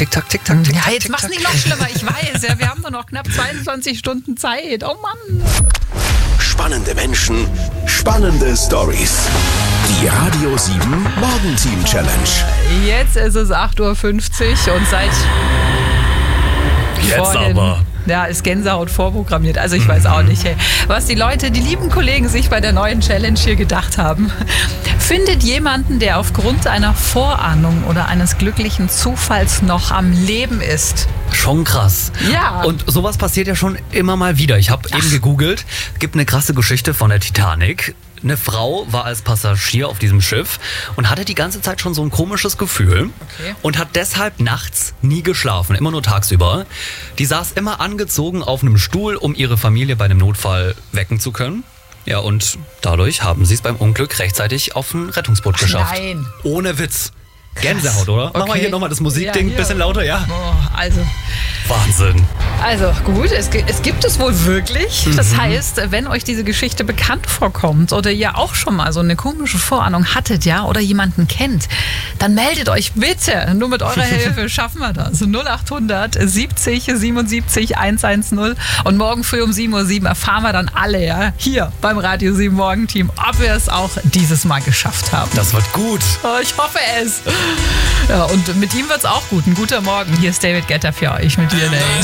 tick-tack, tick-tack, tick-tack. Ja, jetzt mach's nicht noch schlimmer, ich weiß. Ja, wir haben nur noch knapp 22 Stunden Zeit. Oh Mann. Spannende Menschen, spannende Stories. Die Radio 7 Morgenteam Challenge. Jetzt ist es 8.50 Uhr und seit Jetzt vorhin, aber. ja, ist Gänsehaut vorprogrammiert. Also ich weiß auch nicht, hey, was die Leute, die lieben Kollegen sich bei der neuen Challenge hier gedacht haben. Findet jemanden, der aufgrund einer Vorahnung oder eines glücklichen Zufalls noch am Leben ist. Schon krass. Ja. Und sowas passiert ja schon immer mal wieder. Ich habe eben gegoogelt, gibt eine krasse Geschichte von der Titanic. Eine Frau war als Passagier auf diesem Schiff und hatte die ganze Zeit schon so ein komisches Gefühl und hat deshalb nachts nie geschlafen, immer nur tagsüber. Die saß immer angezogen auf einem Stuhl, um ihre Familie bei einem Notfall wecken zu können. Ja, und dadurch haben sie es beim Unglück rechtzeitig auf ein Rettungsboot geschafft. Nein. Ohne Witz. Gänsehaut, oder? Machen wir Okay. hier nochmal das Musikding, Ja, bisschen lauter, ja? Oh, Wahnsinn. Also gut, es gibt es wohl wirklich. Das heißt, wenn euch diese Geschichte bekannt vorkommt oder ihr auch schon mal so eine komische Vorahnung hattet, ja, oder jemanden kennt, dann meldet euch bitte. Nur mit eurer Hilfe schaffen wir das. 0800 70 77 110 und morgen früh um 7.07 Uhr erfahren wir dann alle, ja, hier beim Radio 7 Morgenteam, ob wir es auch dieses Mal geschafft haben. Das wird gut. Oh, ich hoffe es. Ja, und mit ihm wird's auch gut. Ein guter Morgen. Hier ist David Guetta für euch mit DNA.